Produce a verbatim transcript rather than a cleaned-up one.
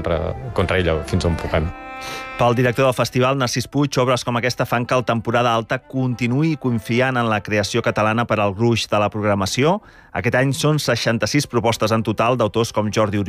contra, contra ella fins on puguem. Pel director del festival, Narcís Puig, obres com aquesta fan que el temporada alta continuï confiant en la creació catalana per al gruix de la programació. Aquest any són seixanta-sis propostes en total d'autors com Jordi Oriol,